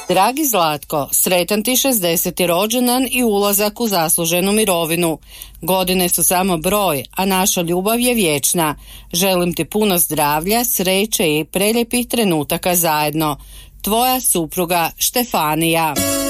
Dragi Zlatko, sretan ti 60. rođendan i ulazak u zasluženu mirovinu. Godine su samo broj, a naša ljubav je vječna. Želim ti puno zdravlja, sreće i prelijepih trenutaka zajedno. Tvoja supruga Štefanija.